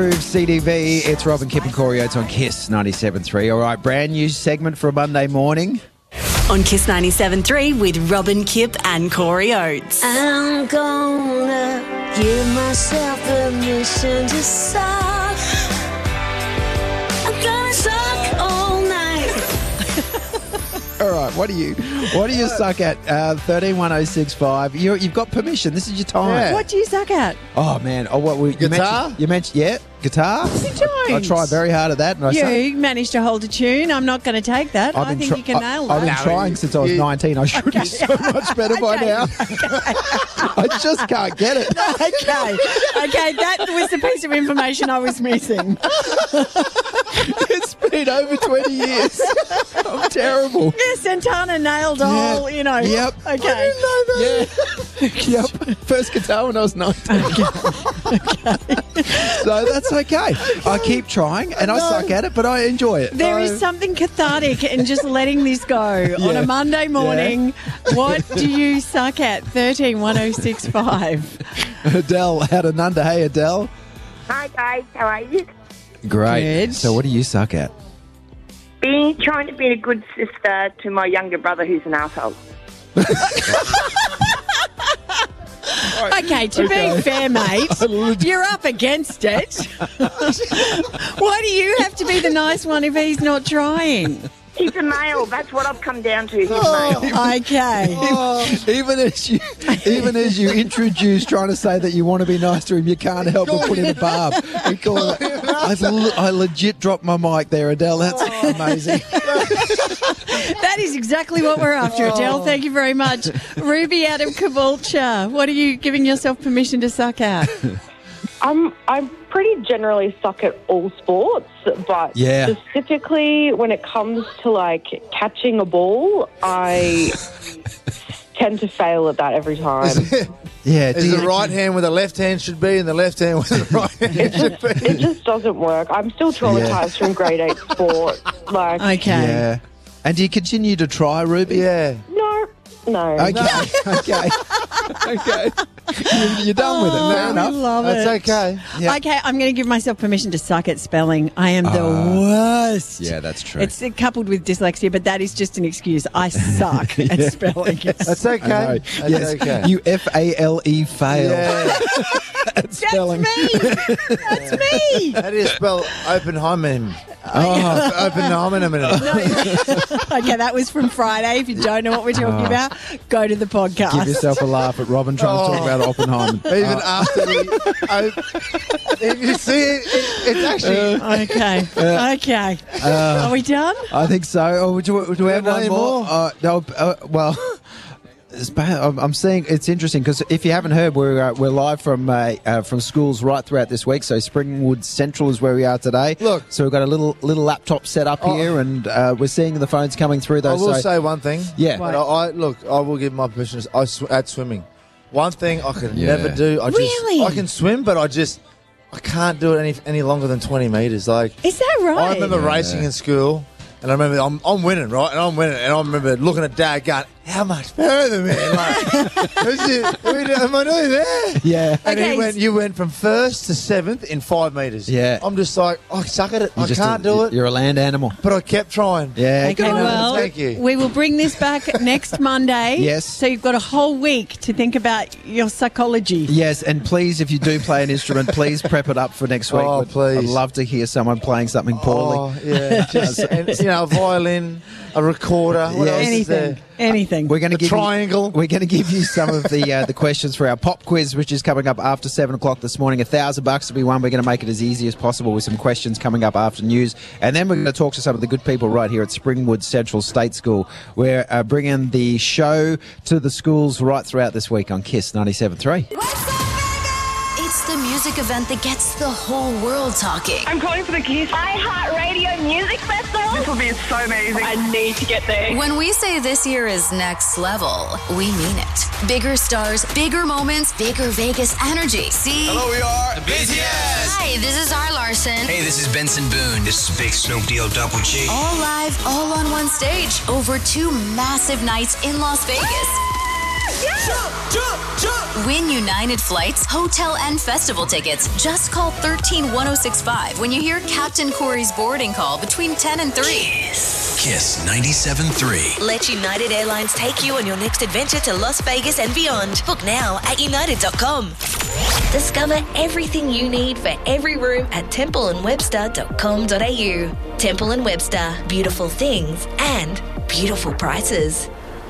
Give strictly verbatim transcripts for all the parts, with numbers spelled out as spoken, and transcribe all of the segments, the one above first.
C D V, it's Robin, Kip and Corey Oates on Kiss ninety-seven point three. All right, brand new segment for a Monday morning. On Kiss ninety-seven point three with Robin, Kip and Corey Oates. I'm gonna give myself permission to suck. I'm gonna suck all night. All right, what do you what do you suck at? Uh, thirteen one oh six five. You, you've got permission. This is your time. Yeah. What do you suck at? Oh, man. Oh, what? We, you Guitar? mentioned, you mentioned, yeah, guitar. You don't. I try very hard at that. And I You suck. managed to hold a tune. I'm not going to take that. I think try- you can I- nail I've that. been trying since I was you- nineteen. I should be so much better by Okay. now. I just can't get it. Okay. Okay, that was the piece of information I was missing. It's been over twenty years. I'm terrible. Yeah, Santana nailed a whole, you know. Yep. Okay. Yeah. Yep. First guitar when I was nineteen. So that's okay. I keep trying and I suck at it, but I enjoy it. There I- is something cathartic in just letting this go on Yeah. a Monday morning. What do you suck at? thirteen one oh six five. Adele out of Nunda. Hey, Adele. Hi guys, how are you? Great. Good. So what do you suck at? Being trying to be a good sister to my younger brother who's an asshole. Okay, to Okay. be fair, mate, you're up against it. Why do you have to be the nice one if he's not trying? He's a male. That's what I've come down to. He's male. Okay. Even as you, even as you introduce trying to say that you want to be nice to him, you can't help but put in a barb. We call it, I, le- I legit dropped my mic there, Adele. That's amazing. That is exactly what we're after, Adele. Thank you very much. Ruby out of Caboolture, what are you giving yourself permission to suck at? I'm I'm pretty generally suck at all sports, but Yeah. specifically when it comes to like catching a ball, I tend to fail at that every time. Yeah. do Is you- the right hand where the left hand should be and the left hand where the right hand should be? It just doesn't work. I'm still traumatized from grade eight sport. Like, Okay. Yeah. And do you continue to try, Ruby? Yeah. no, no. Okay. Okay. Okay. You- You're done with it. Fair I enough. love That's it. okay. Yeah. Okay, I'm going to give myself permission to suck at spelling. I am the worst. Yeah, that's true. It's coupled with dyslexia, but that is just an excuse. I suck at spelling. That's I okay. know. That's Yes. okay. You F A L E fail yeah. at That's spelling. me. That's me. How do you spell Oppenheimer? Oh, Oppenheimer. Okay, that was from Friday. If you don't know what we're talking about, go to the podcast. give yourself a laugh at Robin trying to talk Oh. about Oppenheimer. Even after the, op- if you see it, it it's actually. Okay. Okay. Uh, Are we done? I think so. Oh, do, do we have Not one more? anymore. Uh, no, uh, well, it's bad. I'm, I'm seeing it's interesting because if you haven't heard, we're uh, we're live from uh, uh, from schools right throughout this week. So Springwood Central is where we are today. Look. so we've got a little little laptop set up Oh. here, and uh, we're seeing the phones coming through. I Though, will so say one thing. Yeah. But I, I look. I will give my permission. I sw- at swimming. One thing I can Yeah. never do. I just Really? I can swim, but I just I can't do it any any longer than twenty meters. Like Is that right? I remember racing in school, and I remember I'm, I'm winning, right? And I'm winning, and I remember looking at Dad going, "How much further, man? Like, is it, am I nearly there?" yeah. And Okay. he went, you went from first to seventh in five metres. Yeah. I'm just like, I suck at it. You're I just can't a, do it. You're a land animal. But I kept trying. Yeah. Okay, good on you. well, Thank you. we will bring this back next Monday. Yes. So you've got a whole week to think about your psychology. Yes, and please, if you do play an instrument, please prep it up for next week. Oh, Would- please. I'd love to hear someone playing something poorly. Oh, yeah. Just, and, you know, a violin, a recorder. What Yeah. else is Anything. there? Anything. We're going to The give triangle. You, we're going to give you some of the uh, the questions for our pop quiz, which is coming up after seven o'clock this morning. A thousand bucks to be won. We're going to make it as easy as possible with some questions coming up after news, and then we're going to talk to some of the good people right here at Springwood Central State School. We're uh, bringing the show to the schools right throughout this week on Kiss ninety-seven point three. It's the music event that gets the whole world talking. I'm calling for the Kiss iHeartRadio Music Festival. This will be so amazing. I need to get there. When we say this year is next level, we mean it. Bigger stars, bigger moments, bigger Vegas energy. See? Hello, we are the B T S. Hi, this is R. Larson. Hey, this is Benson Boone. This is Big Snoop D O Double G. All live, all on one stage, over two massive nights in Las Vegas. Win United Flights, hotel and festival tickets. Just call one three one oh six five when you hear Captain Corey's boarding call between ten and three. Kiss ninety-seven point three. Let United Airlines take you on your next adventure to Las Vegas and beyond. Book now at united dot com. Discover everything you need for every room at temple and webster dot com dot a u. Temple and Webster, beautiful things and beautiful prices.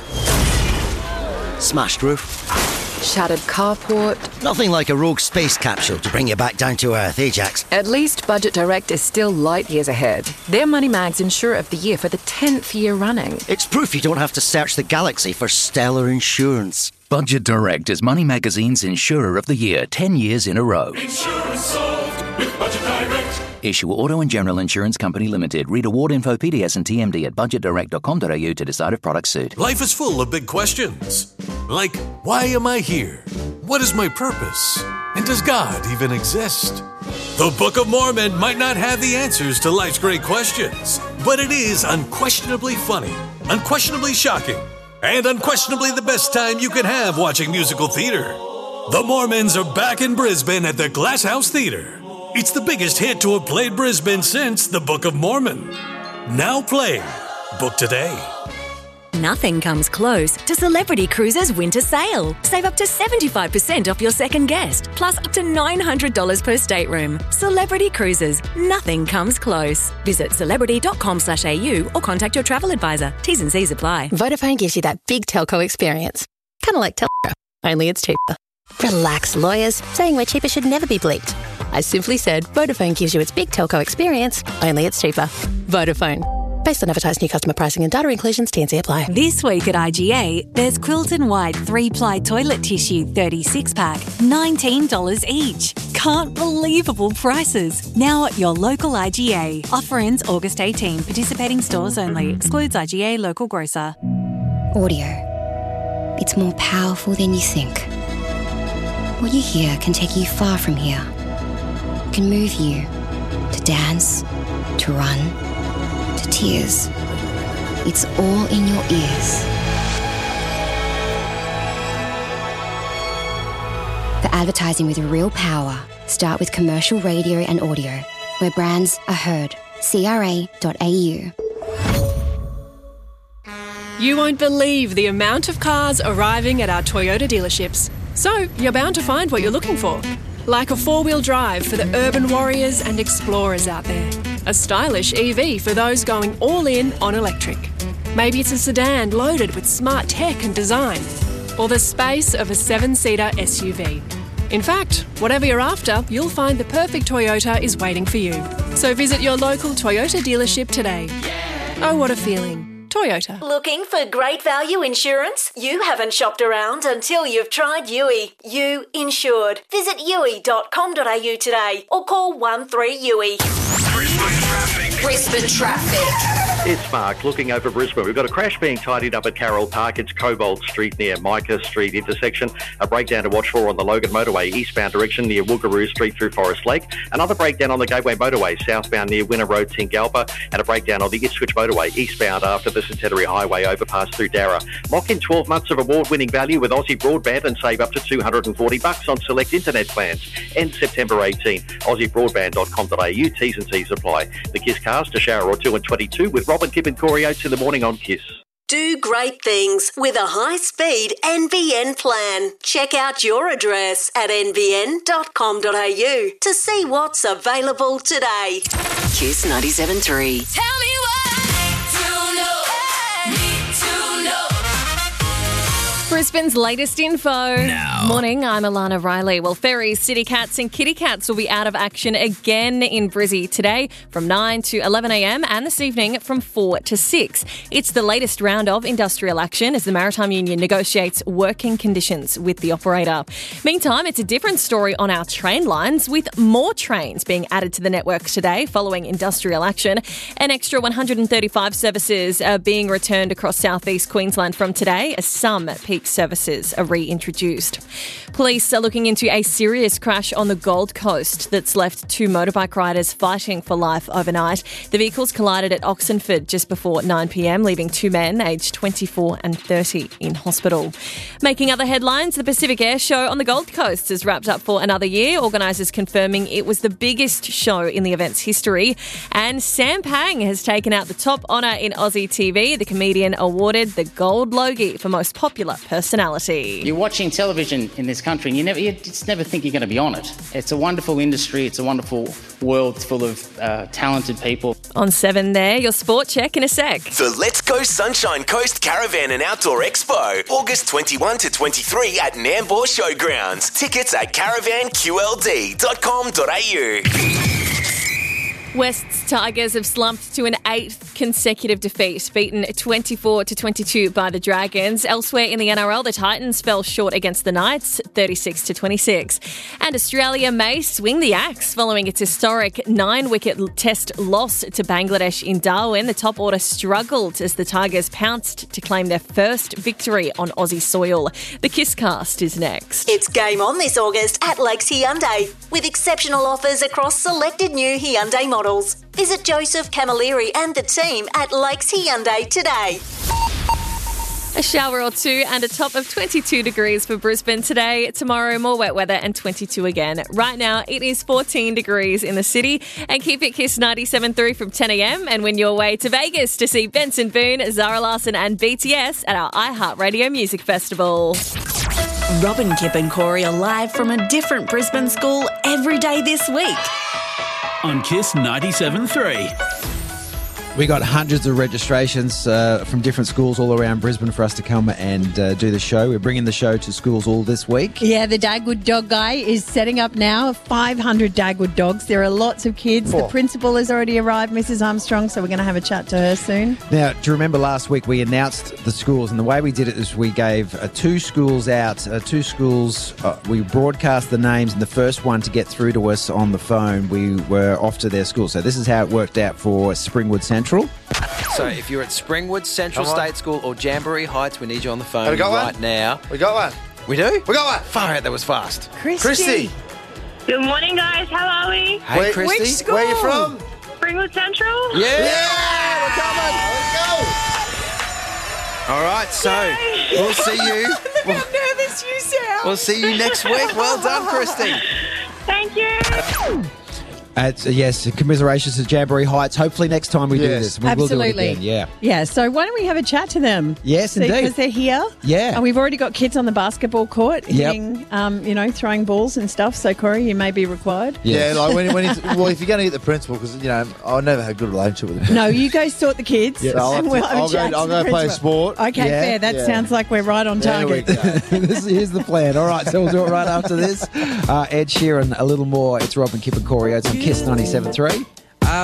Smashed roof. Shattered carport. Nothing like a rogue space capsule to bring you back down to earth, eh, Jax? At least Budget Direct is still light years ahead. They're Money Mag's Insurer of the Year for the tenth year running. It's proof you don't have to search the galaxy for stellar insurance. Budget Direct is Money Magazine's Insurer of the Year ten years in a row. Insurance solved with Budget Direct. Issue Auto and General Insurance Company Limited. Read award info, P D S and T M D at budget direct dot com dot a u to decide if products suit. Life is full of big questions. Like, why am I here? What is my purpose? And does God even exist? The Book of Mormon might not have the answers to life's great questions, but it is unquestionably funny, unquestionably shocking, and unquestionably the best time you can have watching musical theater. The Mormons are back in Brisbane at the Glass House Theatre. It's the biggest hit to have played Brisbane since The Book of Mormon. Now playing. Book today. Nothing comes close to Celebrity Cruises Winter Sale. Save up to seventy-five percent off your second guest, plus up to nine hundred dollars per stateroom. Celebrity Cruises. Nothing comes close. Visit celebrity dot com slash a u or contact your travel advisor. T's and C's apply. Vodafone gives you that big telco experience. Kind of like telco, only it's cheaper. Relax, lawyers. Saying we're cheaper should never be bleeped. I simply said Vodafone gives you its big telco experience, only it's cheaper. Vodafone. Based on advertised new customer pricing and data inclusions, T and C apply. This week at I G A, there's Quilton White three-ply toilet tissue thirty-six pack, nineteen dollars each. Can't believable prices. Now at your local I G A. Offer ends August eighteenth. Participating stores only. Excludes I G A local grocer. Audio. It's more powerful than you think. What you hear can take you far from here. Can move you to dance, to run, to tears. It's all in your ears. For advertising with real power, start with commercial radio and audio, where brands are heard. C R A dot A U. You won't believe the amount of cars arriving at our Toyota dealerships. So you're bound to find what you're looking for. Like a four-wheel drive for the urban warriors and explorers out there. A stylish E V for those going all in on electric. Maybe it's a sedan loaded with smart tech and design. Or the space of a seven-seater S U V. In fact, whatever you're after, you'll find the perfect Toyota is waiting for you. So visit your local Toyota dealership today. Oh, what a feeling. Toyota. Looking for great value insurance? You haven't shopped around until you've tried U I. You insured. Visit U I dot com dot a u today or call one three U I. Brisbane traffic. It's Mark looking over Brisbane. We've got a crash being tidied up at Carroll Park. It's Cobalt Street near Micah Street intersection. A breakdown to watch for on the Logan Motorway eastbound direction near Woogaroo Street through Forest Lake. Another breakdown on the Gateway Motorway southbound near Winner Road, Tingalpa. And a breakdown on the Ipswich Motorway eastbound after the Centenary Highway overpass through Darra. Lock in twelve months of award-winning value with Aussie Broadband and save up to two hundred forty bucks on select internet plans. End September eighteenth. aussie broadband dot com dot a u. T's and C's apply. The Kiss Cast, a shower or two and twenty-two with Robin, Kip and Corey Oates in the morning on Kiss. Do great things with a high-speed N B N plan. Check out your address at n b n dot com dot a u to see what's available today. Kiss ninety-seven point three. Tell me Brisbane's latest info. Now. Morning, I'm Alana Riley. Well, ferries, city cats and kitty cats will be out of action again in Brizzy today from nine to eleven a m and this evening from four to six. It's the latest round of industrial action as the Maritime Union negotiates working conditions with the operator. Meantime, it's a different story on our train lines with more trains being added to the network today following industrial action. An extra one hundred thirty-five services are being returned across southeast Queensland from today as some peak taxi services are reintroduced. Police are looking into a serious crash on the Gold Coast that's left two motorbike riders fighting for life overnight. The vehicles collided at Oxenford just before nine p.m, leaving two men aged twenty-four and thirty in hospital. Making other headlines, the Pacific Air Show on the Gold Coast has wrapped up for another year, organisers confirming it was the biggest show in the event's history. And Sam Pang has taken out the top honour in Aussie T V. The comedian awarded the Gold Logie for most popular personality. You're watching television in this country and you never, you just never think you're going to be on it. It's a wonderful industry. It's a wonderful world full of uh, talented people. On seven there, your sport check in a sec. The Let's Go Sunshine Coast Caravan and Outdoor Expo, August twenty-first to twenty-third at Nambour Showgrounds. Tickets at caravan q l d dot com dot a u. West's Tigers have slumped to an eighth consecutive defeat, beaten twenty-four to twenty-two by the Dragons. Elsewhere in the N R L, the Titans fell short against the Knights, thirty-six to twenty-six. And Australia may swing the axe following its historic nine-wicket test loss to Bangladesh in Darwin. The top order struggled as the Tigers pounced to claim their first victory on Aussie soil. The Kisscast is next. It's game on this August at Lakes Hyundai, with exceptional offers across selected new Hyundai models. Visit Joseph Camilleri and the team at Lakes Hyundai today. A shower or two and a top of twenty-two degrees for Brisbane today. Tomorrow, more wet weather and twenty-two again. Right now, it is fourteen degrees in the city. And keep it Kiss ninety-seven point three from ten a.m. and win your way to Vegas to see Benson Boone, Zara Larsson and B T S at our iHeartRadio Music Festival. Robin, Kip and Corey are live from a different Brisbane school every day this week. On Kiss ninety-seven point three. We got hundreds of registrations uh, from different schools all around Brisbane for us to come and uh, do the show. We're bringing the show to schools all this week. Yeah, the Dagwood Dog Guy is setting up now. five hundred Dagwood dogs. There are lots of kids. Four. The principal has already arrived, Missus Armstrong, so we're going to have a chat to her soon. Now, do you remember last week we announced the schools, and the way we did it is we gave uh, two schools out, uh, two schools, uh, we broadcast the names, and the first one to get through to us on the phone, we were off to their school. So this is how it worked out for Springwood Central. So if you're at Springwood, Central Come on. State School or Jamboree Heights, we need you on the phone Have we got right one? now. We got one. We do? We got one. Far out, that was fast. Christy. Christy. Good morning, guys. How are we? Hey, Where- Christy. Which school? Where are you from? Springwood Central? Yeah. Yeah, we're coming. All right, so we'll see you. Look how nervous you sound. We'll see you next week. Well done, Christy. Thank you. Uh, it's- yes, commiserations to Jamboree Heights. Hopefully next time we do Yes. this. We will do it Absolutely. again, yeah. Yeah, so why don't we have a chat to them? Yes, indeed. Because they're here. Yeah. And we've already got kids on the basketball court Yep. hitting, um, you know, throwing balls and stuff. So, Corey, you may be required. Yeah, like when, when he's, well, if you're going to get the principal, because, you know, I never had a good relationship with the principal. No, you go sort the kids. Yeah. So I'll have and to- we'll have a I'll go- chat to I'll the go play principal. sport. Okay, Yeah. fair. That Yeah. sounds like we're right on There we target. go. this, here's the plan. All right, so we'll do it right after this. Uh, Ed Sheeran, a little more. It's Rob and Kip and Corey. It's on Kiss ninety-seven point three.